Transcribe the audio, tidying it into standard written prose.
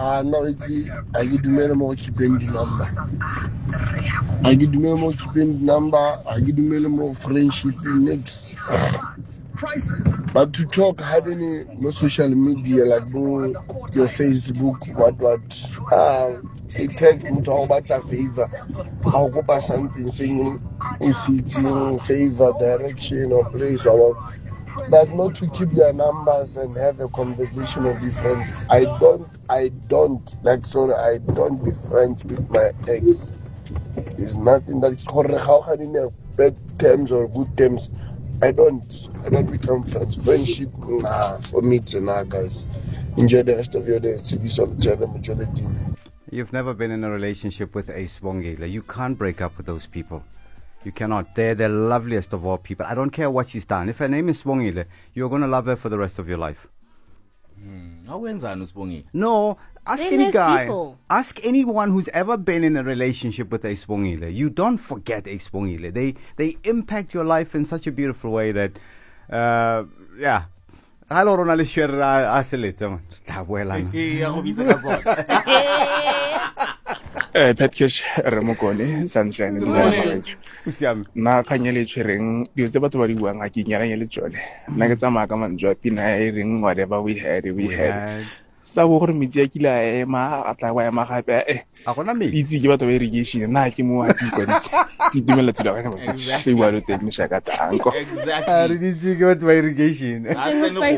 no, it's I get the minimum keeping the number. I get the minimum keeping the number. I get the minimum friendship next. But to talk having no social media like your Facebook, what. It takes me to about a favor. I'll go by something saying seating, favor, direction, or place or but not to keep their numbers and have a conversation or be friends. I don't be friends with my ex. It's nothing that how can in bad terms or good terms. I don't become friends. Friendship, nah, for me it's nah, guys. Enjoy the rest of your day. See this on the channel majority. You've never been in a relationship with Ace Bongile. You can't break up with those people. You cannot. They're the loveliest of all people. I don't care what she's done. If her name is Bongile, you're going to love her for the rest of your life. No, ask any guy. People. Ask anyone who's ever been in a relationship with Ace Bongile. You don't forget Ace Bongile. They impact your life in such a beautiful way that, yeah. Hello, Ronald Petkish Ramokone, Sunshine in the marriage. Na Kanyeli Chering, use the battery one like Yellow Jolly. Nagatama and Jopping, ring whatever we had. Star media killer, ma, at la way, ma, easy give out of irrigation, Nike more. You do let it see what to take me. Exactly. How did you go to irrigation?